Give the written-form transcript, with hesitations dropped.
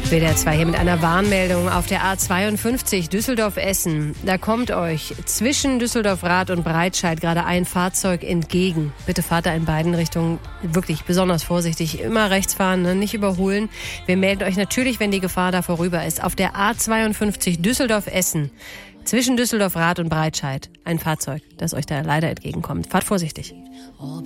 WDR 2 hier mit einer Warnmeldung auf der A52 Düsseldorf-Essen. Da kommt euch zwischen Düsseldorf-Rath und Breitscheid gerade ein Fahrzeug entgegen. Bitte fahrt da in beiden Richtungen wirklich besonders vorsichtig. Immer rechts fahren, ne? Nicht überholen. Wir melden euch natürlich, wenn die Gefahr da vorüber ist. Auf der A52 Düsseldorf-Essen zwischen Düsseldorf-Rath und Breitscheid ein Fahrzeug, das euch da leider entgegenkommt. Fahrt vorsichtig.